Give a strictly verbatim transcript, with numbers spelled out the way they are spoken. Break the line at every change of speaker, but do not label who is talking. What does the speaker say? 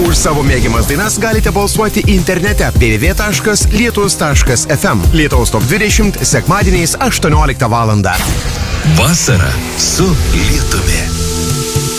Už savo mėgiamas dainas galite balsuoti internete w w w taškas lietus taškas f m. Lietuvos top dvidešimt sekmadieniais aštuonioliktą valandą.
Vasara su Lietumi.